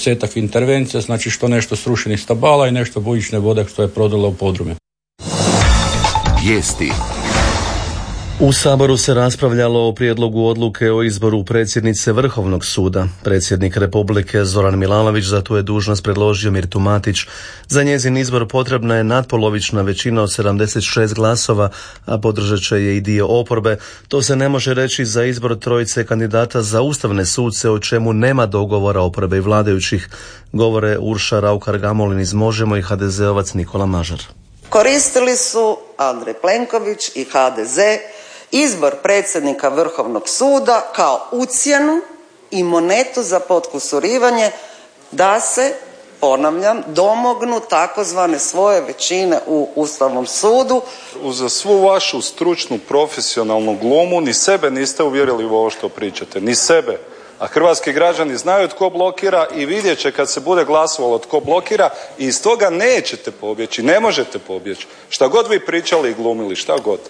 10-ak intervencija, znači što nešto srušenih stabala i nešto bujične vode što je prodala u podrume. Vijesti. U Saboru se raspravljalo o prijedlogu odluke o izboru predsjednice Vrhovnog suda. Predsjednik Republike Zoran Milanović za tu je dužnost predložio Mirtu Matić. Za njezin izbor potrebna je natpolovična većina od 76 glasova, a podržat će je i dio oporbe. To se ne može reći za izbor trojice kandidata za ustavne suce, o čemu nema dogovora oporbe i vladajućih, govore Urša Raukar-Gamulin iz Možemo i HDZ-ovac Nikola Mažar. Koristili su Andrej Plenković i HDZ izbor predsjednika Vrhovnog suda kao ucjenu i monetu za potkusurivanje da se, ponavljam, domognu takozvane svoje većine u Ustavnom sudu. Uza svu vašu stručnu profesionalnu glumu ni sebe niste uvjerili u ovo što pričate, ni sebe. A hrvatski građani znaju tko blokira i vidjet će kad se bude glasovalo tko blokira i iz toga nećete pobjeći, ne možete pobjeći. Šta god vi pričali i glumili, šta god.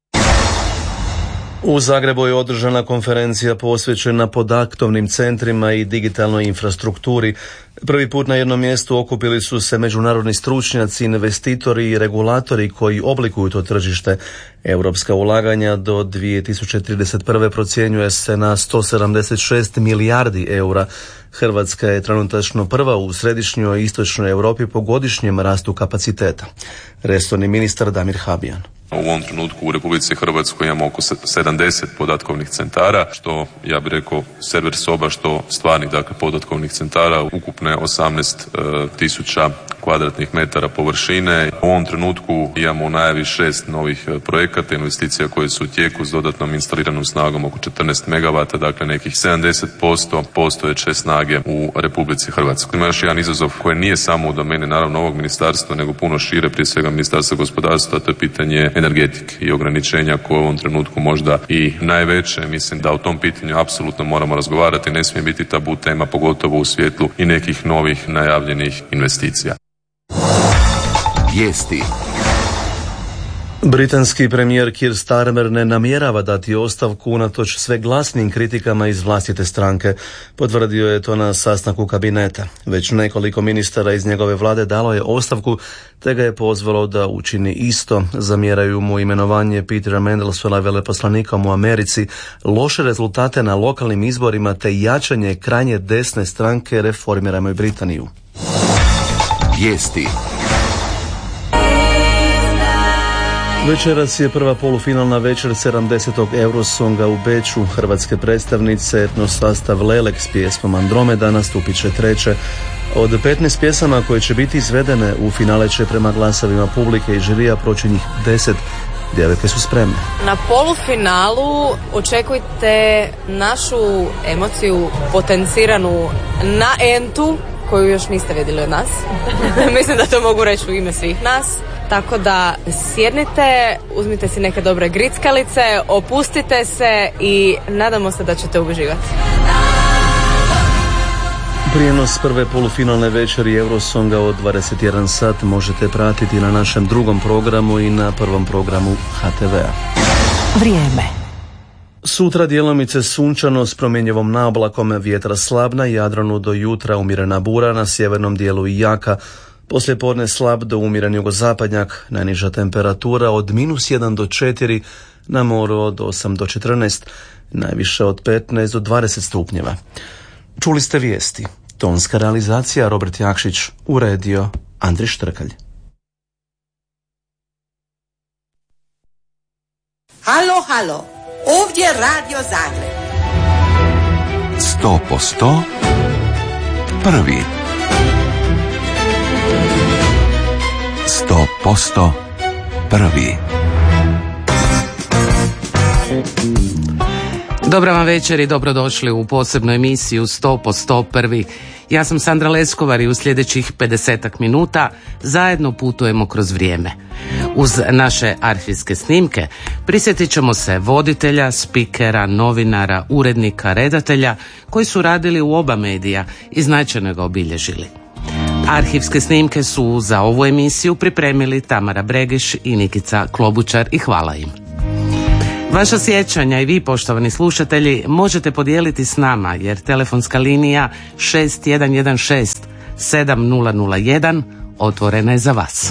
U Zagrebu je održana konferencija posvećena podatkovnim centrima i digitalnoj infrastrukturi. Prvi put na jednom mjestu okupili su se međunarodni stručnjaci, investitori i regulatori koji oblikuju to tržište. Europska ulaganja do 2031. procjenjuje se na 176 milijardi eura. Hrvatska je trenutačno prva u središnjoj i istočnoj Europi po godišnjem rastu kapaciteta. Resorni ministar Damir Habijan. U ovom trenutku u Republici Hrvatskoj imamo oko 70 podatkovnih centara, što ja bih rekao server soba, što stvarnih podatkovnih centara, ukupne 18.000 kvadratnih metara površine. U ovom trenutku imamo u najavi 6 novih projekata, investicija koje su u tijeku s dodatnom instaliranom snagom oko 14 megavata, dakle nekih 70% postojeće snage u Republici Hrvatskoj. Ima još jedan izazov koji nije samo u domeni naravno ovog ministarstva, nego puno šire, prije svega Ministarstva gospodarstva, to je pitanje energetike i ograničenja koje u ovom trenutku možda i najveće. Mislim da o tom pitanju apsolutno moramo razgovarati, ne smije biti tabu tema, pogotovo u svjetlu i nekih novih najavljenih investicija. Vijesti. Britanski premijer Keir Starmer ne namjerava dati ostavku unatoč sve glasnim kritikama iz vlastite stranke. Potvrdio je to na sastanku kabineta. Već nekoliko ministara iz njegove vlade dalo je ostavku, te ga je pozvalo da učini isto. Zamjeraju mu imenovanje Petera Mandelsona veleposlanikom u Americi, loše rezultate na lokalnim izborima te jačanje krajnje desne stranke Reformirajmo Britaniju. Vijesti. Večeras je prva polufinalna večer 70. Eurosonga u Beču. Hrvatske predstavnice etno sastav Lelek s pjesmom Andromeda nastupit će treće. Od 15 pjesama koje će biti izvedene u finale će prema glasovima publike i žirija proći njih 10. Djevojke su spremne. Na polufinalu očekujte našu emociju potenciranu na entu koju još niste vidjeli od nas. Mislim da to mogu reći u ime svih nas. Tako da sjednite, uzmite si neke dobre grickalice, opustite se i nadamo se da ćete uživati. Prijenos prve polufinalne večeri Eurosonga od 21 sat možete pratiti na našem drugom programu i na prvom programu HTV-a. Vrijeme. Sutra djelomice sunčano s promjenjivom naoblakom, vjetra slab na Jadranu do jutra, umjerena bura na sjevernom dijelu i jaka. Poslijepodne slab do umjeren jugozapadnjak, najniža temperatura od -1 do 4, na moru od 8 do 14, najviše od 15 do 20 stupnjeva. Čuli ste vijesti. Tonska realizacija Robert Jakšić, uredio Andri Štrkalj. Halo, halo, ovdje Radio Zagreb. 100% prvi. 100% prvi. Dobra vam večer i dobrodošli u posebnu emisiju 100% prvi. Ja sam Sandra Leskovar i u sljedećih 50 minuta zajedno putujemo kroz vrijeme. Uz naše arhivske snimke prisjetit ćemo se voditelja, spikera, novinara, urednika, redatelja koji su radili u oba medija i značajno ga obilježili. Arhivske snimke su za ovu emisiju pripremili Tamara Bregiš i Nikica Klobučar i hvala im. Vaša sjećanja i vi, poštovani slušatelji, možete podijeliti s nama, jer telefonska linija 6116 7001 otvorena je za vas.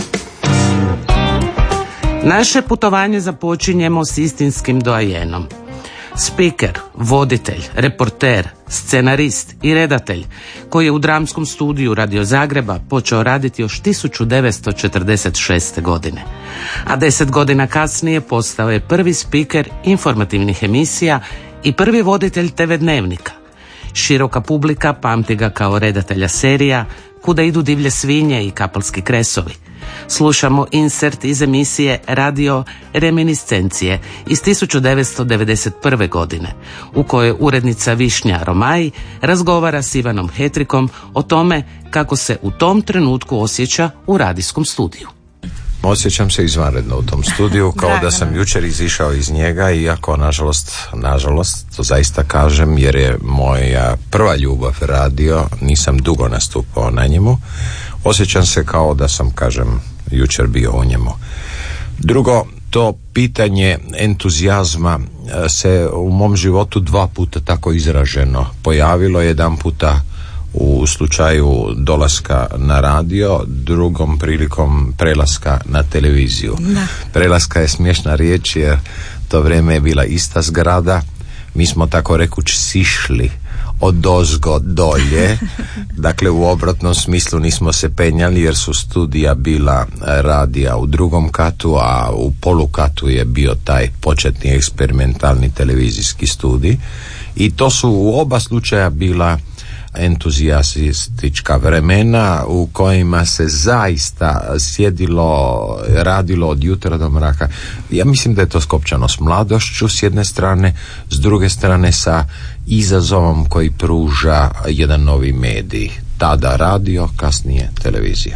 Naše putovanje započinjemo s istinskim doajenom. Spiker, voditelj, reporter, scenarist i redatelj koji je u dramskom studiju Radio Zagreba počeo raditi još 1946. godine. A 10 godina kasnije postao je prvi spiker informativnih emisija i prvi voditelj TV dnevnika. Široka publika pamti ga kao redatelja serija Kuda idu divlje svinje i Kapalski kresovi. Slušamo insert iz emisije Radio Reminiscencije iz 1991. godine, u kojoj urednica Višnja Romaj razgovara s Ivanom Hetrikom o tome kako se u tom trenutku osjeća u radijskom studiju. Osjećam se izvanredno u tom studiju, kao da sam jučer izišao iz njega, iako nažalost, to zaista kažem, jer je moja prva ljubav radio, nisam dugo nastupao na njemu. Osjećam se kao da sam, jučer bio u njemu. Drugo, to pitanje entuzijazma se u mom životu 2 puta tako izraženo pojavilo, jedan puta u slučaju dolaska na radio, drugom prilikom prelaska na televiziju. Prelaska je smiješna riječ, jer to vrijeme je bila ista zgrada, mi smo tako rekuć sišli odozgo dolje, dakle u obratnom smislu nismo se penjali, jer su studija bila radija u 2. katu, a u polukatu je bio taj početni eksperimentalni televizijski studij, i to su u oba slučaja bila entuzijastička vremena u kojima se zaista sjedilo, radilo od jutra do mraka. Ja mislim da je to skopčano s mladošću s jedne strane, s druge strane sa izazovom koji pruža jedan novi medij. Tada radio, kasnije televizija.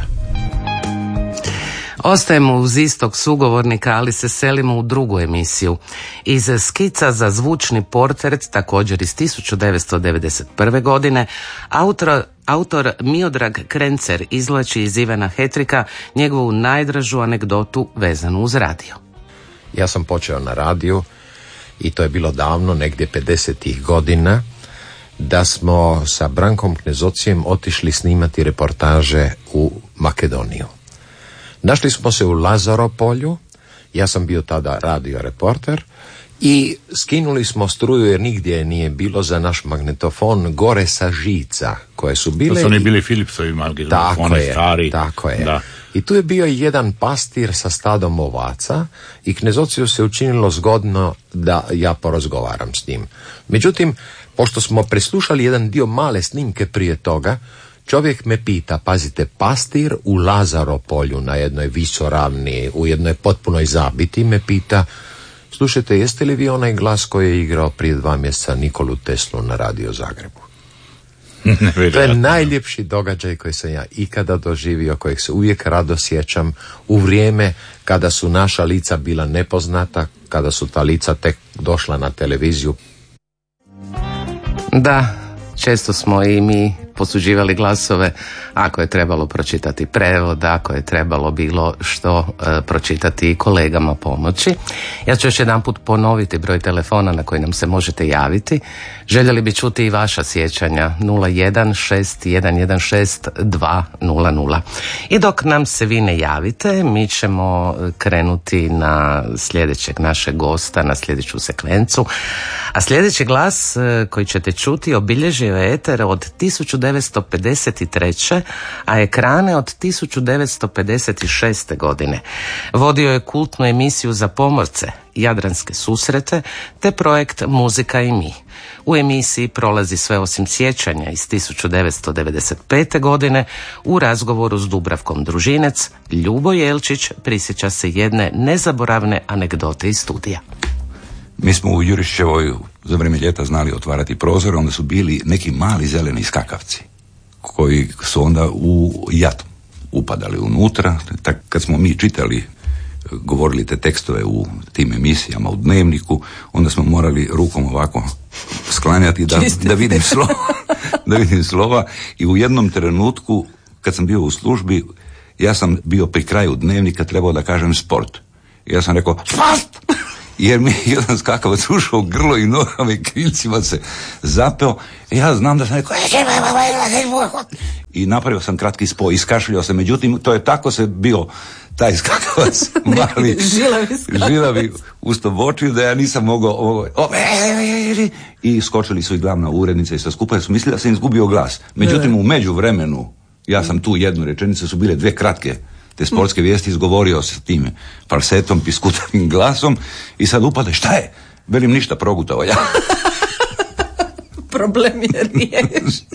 Ostajemo uz istog sugovornika, ali se selimo u drugu emisiju. Iz skica za zvučni portret, također iz 1991. godine, autor Miodrag Krencer izvlači iz Ivana Hetrika njegovu najdražu anegdotu vezanu uz radio. Ja sam počeo na radiju i to je bilo davno, negdje 50-ih godina, da smo sa Brankom Knezocijem otišli snimati reportaže u Makedoniju. Našli smo se u Lazaropolju, ja sam bio tada radio reporter, i skinuli smo struju jer nigdje nije bilo za naš magnetofon gore sa žica koje su bile. To su oni bili Philipsovi magnetofoni stari. Tako je. Da. I tu je bio jedan pastir sa stadom ovaca i Knezociju se učinilo zgodno da ja porazgovaram s njim. Međutim, pošto smo preslušali jedan dio male snimke prije toga, čovjek me pita, pazite, pastir u Lazaropolju na jednoj visoravni, u jednoj potpunoj zabiti, me pita, slušajte, jeste li vi onaj glas koji je igrao prije 2 mjeseca Nikolu Teslu na Radio Zagrebu? To je najljepši događaj koji sam ja ikada doživio, kojeg se uvijek rado sjećam, u vrijeme kada su naša lica bila nepoznata, kada su ta lica tek došla na televiziju. Da, često smo i mi posuđivali glasove ako je trebalo pročitati prevod, ako je trebalo bilo što pročitati kolegama pomoći. Ja ću još jedanput ponoviti broj telefona na koji nam se možete javiti. Željeli bi čuti i vaša sjećanja 016116 I dok nam se vi ne javite, mi ćemo krenuti na sljedećeg našeg gosta, na sljedeću sekvencu. A sljedeći glas koji ćete čuti obilježio je eter od 1953. a ekrane od 1956. godine. Vodio je kultnu emisiju za pomorce, Jadranske susrete, te projekt Muzika i mi. U emisiji prolazi sve osim sjećanja iz 1995. godine. U razgovoru s Dubravkom Družinec, Ljubo Jelčić prisjeća se jedne nezaboravne anegdote iz studija. Mi smo u Jurišćevoj za vrijeme ljeta znali otvarati prozor, onda su bili neki mali zeleni skakavci koji su onda u jat upadali unutra. Tak kad smo mi čitali, govorili te tekstove u tim emisijama u Dnevniku, onda smo morali rukom ovako sklanjati da vidim slova. Da vidim slova. I u jednom trenutku kad sam bio u službi, ja sam bio pri kraju Dnevnika, trebao da kažem sport. I ja sam rekao spast! jer mi je jedan skakavac ušao u grlo i nogama i krilcima se zapeo. Ja znam da sam rekao i napravio sam kratki spoj, iskašljio se, međutim to je tako se bio taj skakavac mali žilavi ustobočio da ja nisam mogao i skočili su i glavna urednica i sve skupa, su mislili da sam izgubio glas. Međutim u međuvremenu ja sam tu jednu rečenicu, su bile 2 kratke te sportske vijesti, izgovorio sa tim falsetom, piskutavim glasom i sad upada, šta je? Velim ništa, progutao ja. Problem je riješen.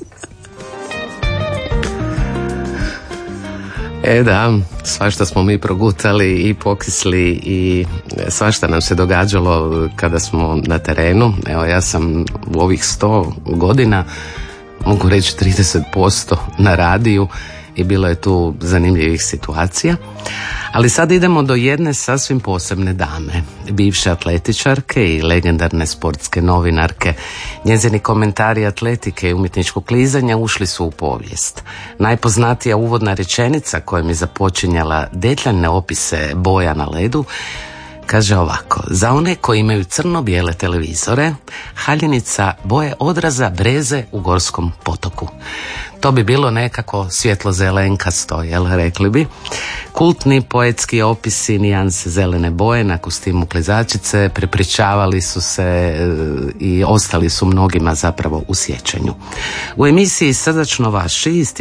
Da, svašta smo mi progutali i pokisli i svašta nam se događalo kada smo na terenu. Evo, ja sam u ovih 100 godina, mogu reći 30% na radiju i bilo je tu zanimljivih situacija. Ali sad idemo do jedne sasvim posebne dame, bivše atletičarke i legendarne sportske novinarke. Njezini komentari atletike i umjetničkog klizanja ušli su u povijest. Najpoznatija uvodna rečenica kojom je započinjala detaljne opise boja na ledu kaže ovako: za one koji imaju crno-bijele televizore, haljenica boje odraza breze u Gorskom potoku. To bi bilo nekako svjetlo-zelenkasto, jel, rekli bi. Kultni poetski opisi nijanse zelene boje na kostimu klizačice prepričavali su se i ostali su mnogima zapravo u sjećanju. U emisiji Srdačno vaši iz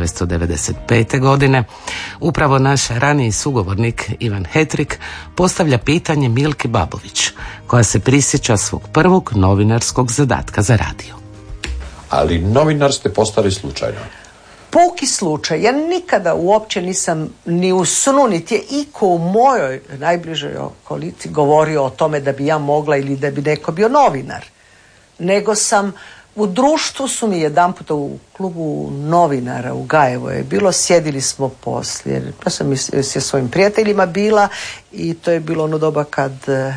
1995. godine upravo naš raniji sugovornik Ivan Hetrik postavlja pitanje Milki Babović, koja se prisjeća svog prvog novinarskog zadatka za radio. Ali novinar ste postali slučajno. Puki slučaj. Ja nikada uopće nisam ni u snu, niti je iko u mojoj najbližoj okolici govorio o tome da bi ja mogla ili da bi neko bio novinar. Nego sam u društvu su mi jedanputa u klubu novinara u Gajevo je bilo, sjedili smo poslije. Ja sam sa svojim prijateljima bila i to je bilo ono doba kad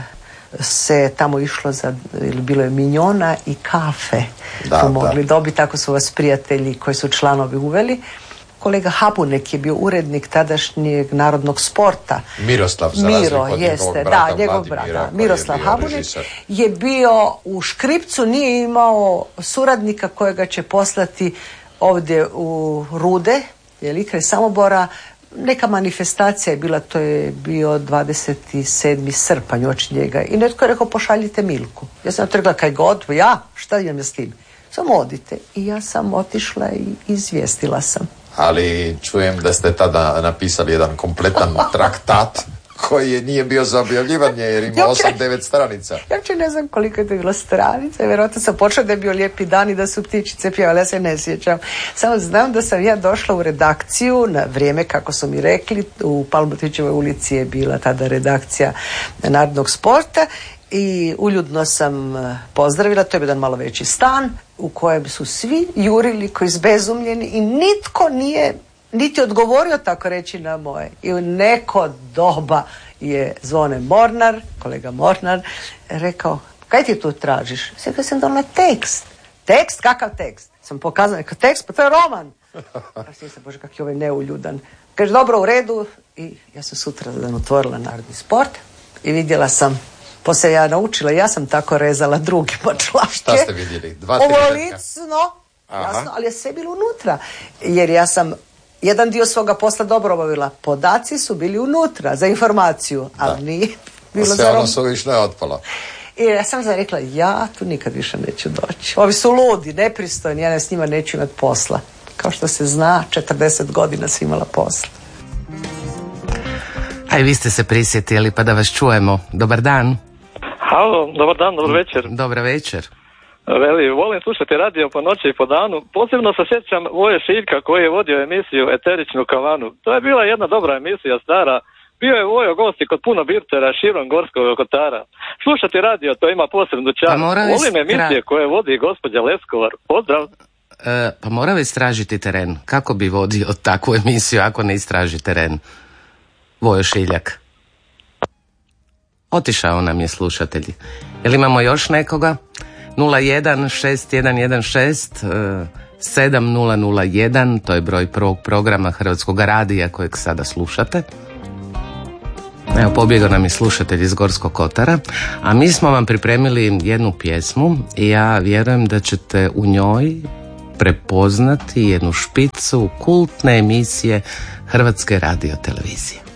se tamo išlo ili bilo je minjona i kafe su mogli dobiti, tako su vas prijatelji koji su članovi uveli. Kolega Habunek je bio urednik tadašnjeg Narodnog sporta. Miroslav, za razliku od njegovog brata. Miroslav Habunek je bio u Škripcu, nije imao suradnika kojega će poslati ovdje u Rude, ili kraj Samobora. Neka manifestacija je bila, to je bio 27. srpanj oči njega i netko je rekao pošaljite Milku. Ja sam trgla kaj god, šta imam ja s tim? Samo odite. I ja sam otišla i izvijestila sam. Ali čujem da ste tada napisali jedan kompletan traktat koji nije bio za objavljivanje jer ima 8-9 stranica. Ja uopće ne znam koliko je to bilo stranica, vjerojatno sam počela da je bio lijepi dan i da su ptičice pjevale, ja se ne sjećam. Samo znam da sam ja došla u redakciju na vrijeme, kako su mi rekli, u Palmotićevoj ulici je bila tada redakcija Narodnog sporta i uljudno sam pozdravila, to je jedan malo veći stan u kojem su svi jurili koji izbezumljeni i nitko nije niti odgovorio, tako reći, na moje. I u neko doba je Zvone Mornar, kolega Mornar, rekao, kaj ti tu tražiš? Sve sam donala tekst. Tekst? Kakav tekst? Sam pokazala neki tekst, pa to je roman. Ja sam Bože, kak je ovaj neuljudan. Kaže, dobro, u redu. I ja sam sutradan otvorila Narodni sport i vidjela sam, poslije ja naučila, ja sam tako rezala drugima članke. Šta ste vidjeli? 2-3 ovolicno, jasno, ali je sve bilo unutra. Jer ja sam jedan dio svoga posla dobro obavila. Podaci su bili unutra za informaciju, ali nije bilo za sve ono suvišno je otpalo. I ja sam rekla, ja tu nikad više neću doći. Ovi su ludi, nepristojni, ja s njima neću imati posla. Kao što se zna, 40 godina sam imala posla. A i vi ste se prisjetili, pa da vas čujemo. Dobar dan. Halo, dobar dan, dobar večer. Dobar večer. Veli, volim slušati radio po noći i po danu. Posebno se sjećam Voje Šiljka koji je vodio emisiju Eteričnu kavanu. To je bila jedna dobra emisija, stara. Bio je Vojo gosti kod puno birtera širom Gorskog kotara. Slušati radio, to ima posebnu čast. Volim emisije koje vodi gospođa Leskovar. Pozdrav. Pa morao istražiti teren. Kako bi vodio takvu emisiju ako ne istraži teren? Vojo Šiljak. Otišao nam je slušatelji. Jel imamo još nekoga? 016116 7001, to je broj prvog programa Hrvatskog radija kojeg sada slušate. Evo, pobjegao nam je slušatelj iz Gorskog Kotara, a mi smo vam pripremili jednu pjesmu i ja vjerujem da ćete u njoj prepoznati jednu špicu kultne emisije Hrvatske radiotelevizije.